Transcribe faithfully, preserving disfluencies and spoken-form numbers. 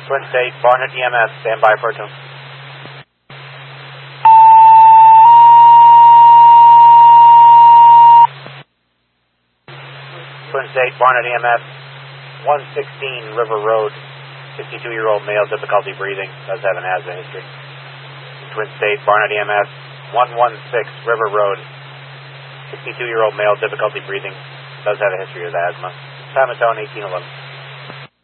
Twin State, Barnet E M S, stand by for a tune. Twin State, Barnet E M S, one sixteen River Road, sixty-two-year-old male, difficulty breathing, does have an asthma history. Twin State, Barnet E M S, one one six River Road, sixty-two-year-old male, difficulty breathing, does have a history of asthma. Time of tone, eighteen eleven.